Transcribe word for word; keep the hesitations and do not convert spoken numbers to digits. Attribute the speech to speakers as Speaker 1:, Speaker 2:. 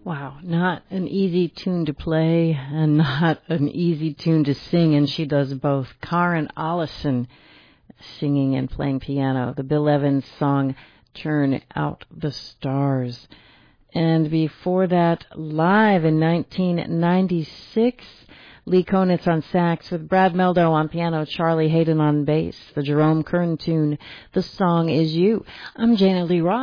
Speaker 1: Wow, not an easy tune to play and not an easy tune to sing, and she does both. Karen Allison singing and playing piano. The Bill Evans song, Turn Out the Stars. And before that, live in nineteen ninety-six, Lee Konitz on sax with Brad Meldo on piano, Charlie Hayden on bass. The Jerome Kern tune, The Song Is You. I'm Jana Lee Roth.